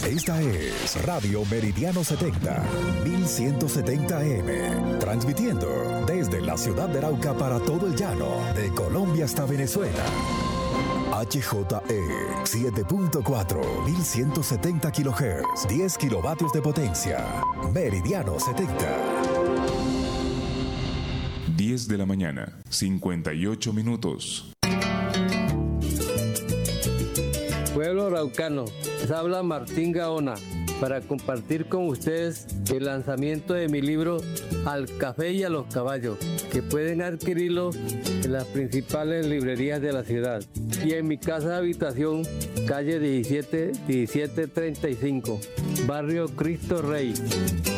Esta es Radio Meridiano 70, 1170 AM, transmitiendo desde la ciudad de Arauca para todo el llano, de Colombia hasta Venezuela. HJE 7.4, 1170 kHz, 10 kilovatios de potencia. Meridiano 70. 10 de la mañana, 58 minutos. Pueblo araucano, les habla Martín Gaona para compartir con ustedes el lanzamiento de mi libro Al Café y a los Caballos, que pueden adquirirlo en las principales librerías de la ciudad y en mi casa de habitación, calle 17, 1735, barrio Cristo Rey.